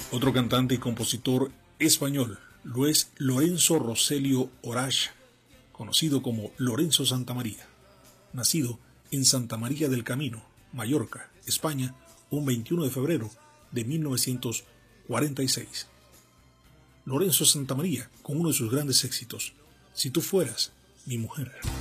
Otro cantante y compositor español lo es Lorenzo Roselio Orach, conocido como Lorenzo Santamaría, nacido en Santa María del Camino, Mallorca, España, un 21 de febrero de 1946. Lorenzo Santamaría, con uno de sus grandes éxitos, Si tú fueras mi mujer.